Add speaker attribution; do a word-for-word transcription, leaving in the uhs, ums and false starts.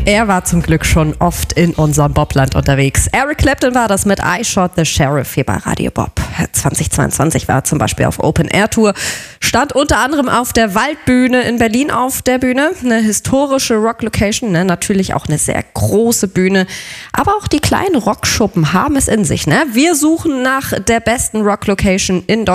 Speaker 1: Er war zum Glück schon oft in unserem Bobland unterwegs. Eric Clapton war das mit I Shot the Sheriff hier bei Radio Bob. zweitausendzweiundzwanzig war er zum Beispiel auf Open Air Tour, stand unter anderem auf der Waldbühne in Berlin auf der Bühne. Eine historische Rock-Location, ne? Natürlich auch eine sehr große Bühne. Aber auch die kleinen Rockschuppen haben es in sich. Ne? Wir suchen nach der besten Rock-Location in Deutschland.